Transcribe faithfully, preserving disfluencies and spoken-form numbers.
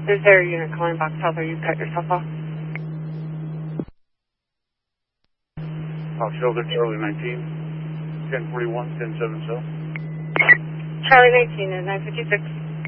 Is there a unit calling Box Health, or you cut yourself off? Box Health, Charlie nineteen, ten forty-one, ten seventy. Charlie nineteen and nine fifty-six.